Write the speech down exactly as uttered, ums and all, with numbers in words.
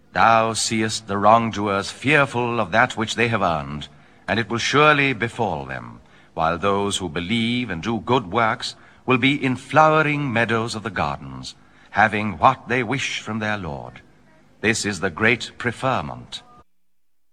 Thou seest the wrongdoers fearful of that which they have earned, and it will surely befall them, while those who believe and do good works will be in flowering meadows of the gardens, having what they wish from their Lord. This is the great preferment.